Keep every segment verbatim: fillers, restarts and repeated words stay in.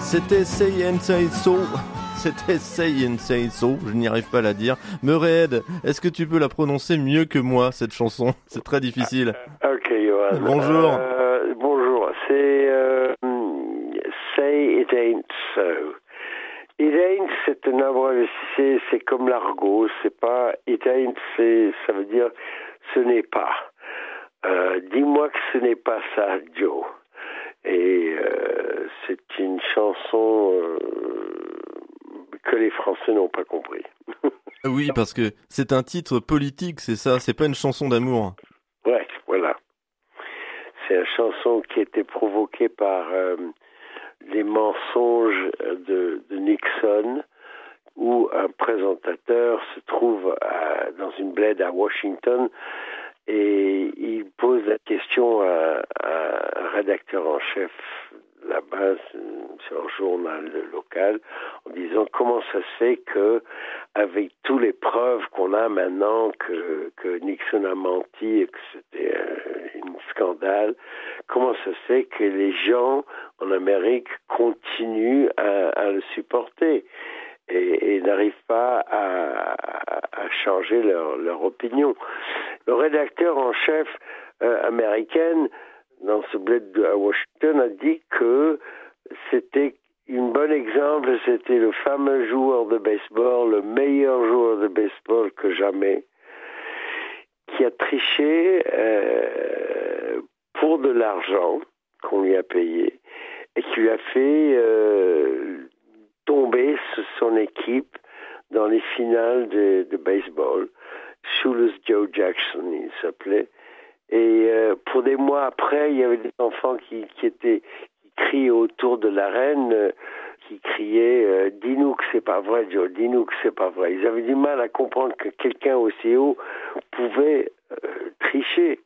C'était Say and Say So. C'était Say and Say So. Je n'y arrive pas à la dire. Meuréed, est-ce que tu peux la prononcer mieux que moi, cette chanson? C'est très difficile. Ok, Johan. Bonjour. Euh, bonjour. C'est euh, Say It Ain't So. It ain't, c'est un abrégé, c'est comme l'argot. C'est pas It ain't, c'est, ça veut dire ce n'est pas. Euh, dis-moi que ce n'est pas ça, Joe. Et euh, c'est une chanson euh, que les Français n'ont pas compris. Oui, parce que c'est un titre politique, c'est ça, c'est pas une chanson d'amour. Ouais, voilà. C'est une chanson qui a été provoquée par euh, les mensonges de, de Nixon, où un présentateur se trouve à, dans une bled à Washington et il pose la question à, à un rédacteur en chef là-bas sur un journal local en disant comment ça se fait que avec toutes les preuves qu'on a maintenant que, que Nixon a menti et que c'était un, un scandale, comment ça se fait que les gens en Amérique continuent à, à le supporter et, et n'arrivent pas à, à changer leur, leur opinion. Le rédacteur en chef euh, américain dans ce bled à Washington a dit que c'était un bon exemple, c'était le fameux joueur de baseball, le meilleur joueur de baseball que jamais, qui a triché euh, pour de l'argent qu'on lui a payé et qui lui a fait euh, tomber son équipe dans les finales de, de baseball. Shoeless Joe Jackson, il s'appelait. Et euh, pour des mois après, il y avait des enfants qui, qui étaient qui criaient autour de l'arène, euh, qui criaient euh, « Dis-nous que c'est pas vrai, Joe, dis-nous que c'est pas vrai ». Ils avaient du mal à comprendre que quelqu'un aussi haut pouvait euh, tricher.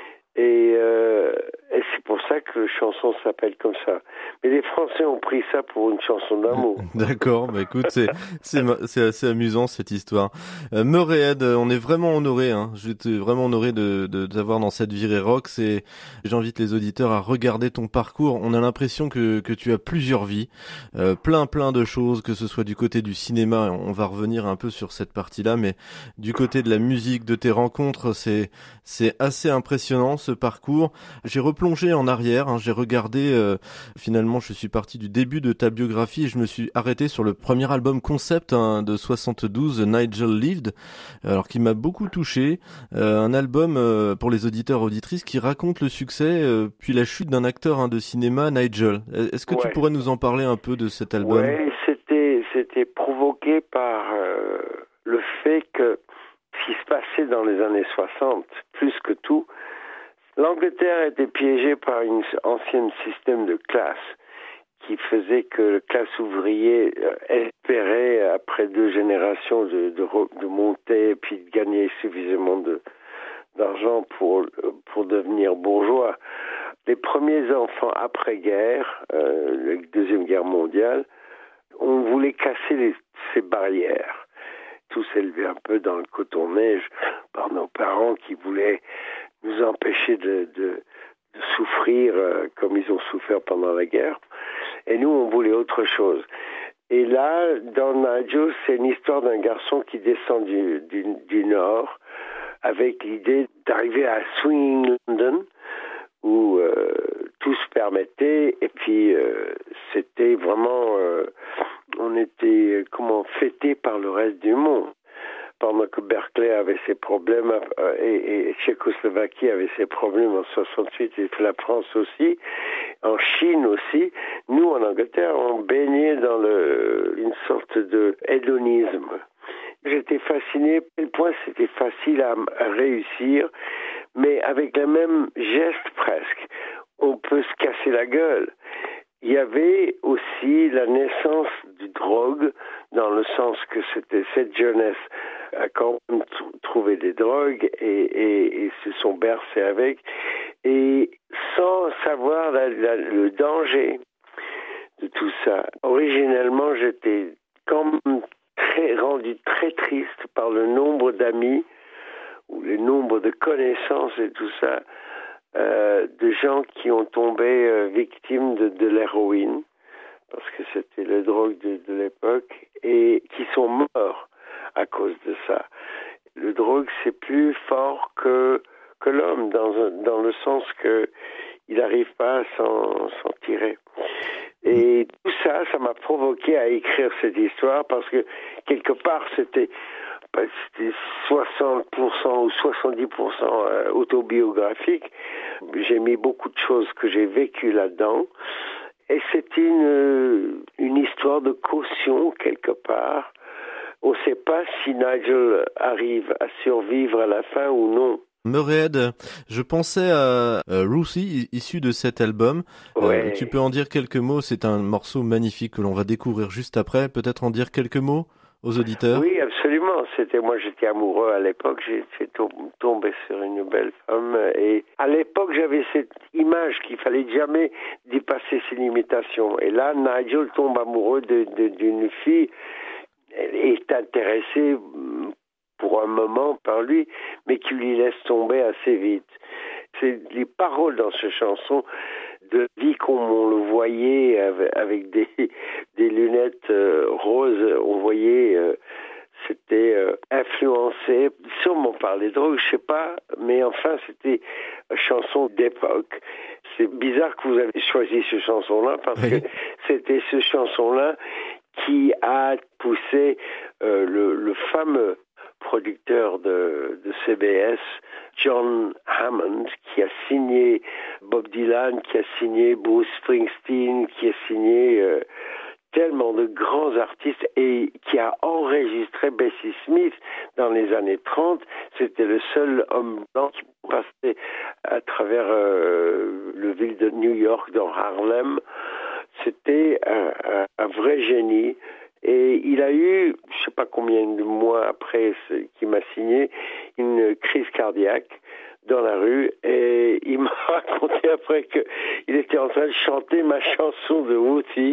Et, euh, et c'est pour ça que la chanson s'appelle comme ça. Mais les Français ont pris ça pour une chanson d'amour. D'accord, bah écoute, c'est c'est c'est assez amusant cette histoire. Euh, Meuréed, on est vraiment honoré, hein. Je suis vraiment honoré de de d'avoir dans cette virée rock. C'est, j'invite les auditeurs à regarder ton parcours. On a l'impression que que tu as plusieurs vies, euh, plein plein de choses, que ce soit du côté du cinéma. On va revenir un peu sur cette partie-là, mais du côté de la musique, de tes rencontres, c'est c'est assez impressionnant ce parcours. J'ai replongé en arrière, hein, j'ai regardé. Euh, finalement, je suis parti du début de ta biographie et je me suis arrêté sur le premier album concept hein, de soixante-douze, Nigel Lived, alors qui m'a beaucoup touché. Euh, un album euh, pour les auditeurs auditrices qui raconte le succès euh, puis la chute d'un acteur hein, de cinéma, Nigel. Est-ce que ouais. tu pourrais nous en parler un peu de cet album? Oui, c'était c'était provoqué par euh, le fait que ce qui se passait dans les années soixante, plus que tout, l'Angleterre était piégée par un ancien système de classe qui faisait que la classe ouvrière espérait, après deux générations, de, de, de monter et puis de gagner suffisamment de, d'argent pour, pour devenir bourgeois. Les premiers enfants après-guerre, euh, la Deuxième Guerre mondiale, on voulait casser les, ces barrières. Tout s'élevait un peu dans le coton-neige par nos parents qui voulaient nous empêcher de, de, de souffrir euh, comme ils ont souffert pendant la guerre. Et nous, on voulait autre chose. Et là, dans Nigel, c'est une histoire d'un garçon qui descend du, du, du Nord avec l'idée d'arriver à Swinging London, où euh, tout se permettait. Et puis, euh, c'était vraiment... Euh, on était, comment, fêtés par le reste du monde. Pendant que Berkeley avait ses problèmes euh, et, et Tchécoslovaquie avait ses problèmes en soixante-huit et la France aussi, en Chine aussi, nous en Angleterre on baignait dans le, une sorte de hédonisme. J'étais fasciné, à quel point c'était facile à, à réussir, mais avec le même geste presque, on peut se casser la gueule. Il y avait aussi la naissance du drogue, dans le sens que c'était cette jeunesse a quand même t- trouvé des drogues et, et, et se sont bercés avec, et sans savoir la, la, le danger de tout ça. Originellement, j'étais quand même très, rendu très triste par le nombre d'amis ou le nombre de connaissances et tout ça, euh, de gens qui ont tombé euh, victimes de, de l'héroïne parce que c'était le drogue de, de l'époque, et qui sont morts à cause de ça. Le drogue, c'est plus fort que, que l'homme, dans, un, dans le sens que il n'arrive pas à s'en, s'en tirer. Et tout ça, ça m'a provoqué à écrire cette histoire, parce que quelque part, c'était, c'était soixante pour cent ou soixante-dix pour cent autobiographique. J'ai mis beaucoup de choses que j'ai vécues là-dedans. Et c'est une, une histoire de caution, quelque part. On ne sait pas si Nigel arrive à survivre à la fin ou non. Murray, je pensais à euh, Ruthie, issu de cet album. Ouais. Euh, tu peux en dire quelques mots? C'est un morceau magnifique que l'on va découvrir juste après. Peut-être en dire quelques mots aux auditeurs? Oui, absolument. C'était moi, j'étais amoureux à l'époque. J'étais tombé sur une belle femme. Et à l'époque, j'avais cette image qu'il fallait jamais dépasser ses limitations. Et là, Nigel tombe amoureux de, de, d'une fille. Elle est intéressée pour un moment par lui, mais qui lui laisse tomber assez vite. C'est les paroles dans cette chanson de vie comme on le voyait avec des, des lunettes euh, roses. On voyait, euh, c'était euh, influencé, sûrement par les drogues, je sais pas, mais enfin c'était une chanson d'époque. C'est bizarre que vous avez choisi cette chanson-là, parce oui. que c'était cette chanson-là qui a poussé euh, le, le fameux producteur de, de C B S, John Hammond, qui a signé Bob Dylan, qui a signé Bruce Springsteen, qui a signé euh, tellement de grands artistes et qui a enregistré Bessie Smith dans les années trente. C'était le seul homme blanc qui passait à travers euh, le ville de New York, dans Harlem. C'était un, un, un vrai génie. Et il a eu, je sais pas combien de mois après qu'il m'a signé, une crise cardiaque dans la rue, et il m'a raconté après qu'il était en train de chanter ma chanson de Woody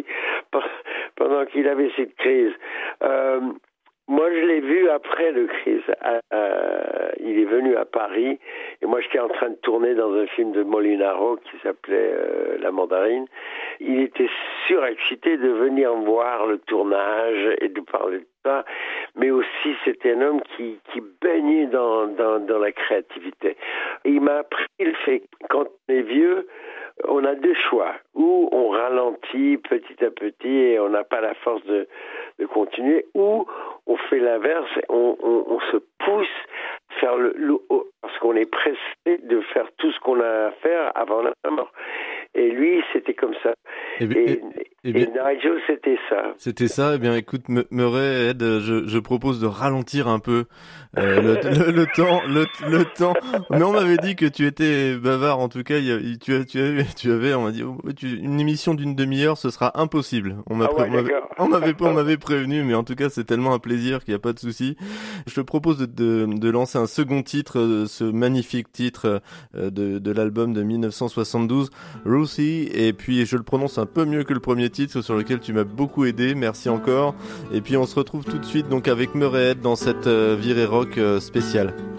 pendant qu'il avait cette crise. Euh, moi, je l'ai vu après le crise. Euh, il est venu à Paris, et moi, j'étais en train de tourner dans un film de Molinaro qui s'appelait euh, La Mandarine. Il était surexcité de venir voir le tournage et de parler de ça, mais aussi c'était un homme qui, qui baignait dans, dans, dans la créativité. Et il m'a appris le fait que quand on est vieux, on a deux choix. Ou on ralentit petit à petit et on n'a pas la force de, de continuer, ou on fait l'inverse, on, on, on se pousse à faire le, le parce qu'on est pressé de faire tout ce qu'on a à faire avant la mort. Et lui, c'était comme ça. Et, bien, et, et, et, bien, et Nigel, c'était ça. C'était ça. Eh bien, écoute, Murray, Ed, je, je propose de ralentir un peu euh, le, le, le temps, le, le temps. Mais on m'avait dit que tu étais bavard. En tout cas, il y a, tu, as, tu avais, tu avais, on m'a dit, oh, tu, une émission d'une demi-heure, ce sera impossible. On m'a, ah ouais, on m'avait, on m'avait pas, on m'avait prévenu, mais en tout cas, c'est tellement un plaisir qu'il n'y a pas de souci. Je te propose de, de, de lancer un second titre, ce magnifique titre de, de l'album de dix-neuf cent soixante-douze, Ruthie, et puis je le prononce un peu mieux que le premier titre sur lequel tu m'as beaucoup aidé, merci encore. Et puis on se retrouve tout de suite donc avec Murray dans cette euh, virée rock euh, spéciale.